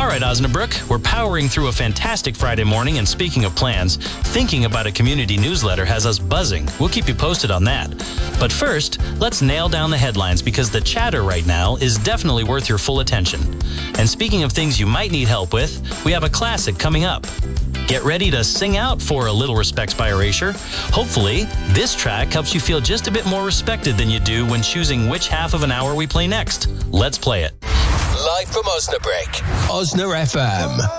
right, Osnabrück, we're powering through a fantastic Friday morning, and speaking of plans, thinking about a community newsletter has us buzzing. We'll keep you posted on that. But first, let's nail down the headlines, because the chatter right now is definitely worth your full attention. And speaking of things you might need help with, we have a classic coming up. Get ready to sing out for A Little Respect by Erasure. Hopefully, this track helps you feel just a bit more respected than you do when choosing which half of an hour we play next. Let's play it. Live from Osnabrück, Osna FM.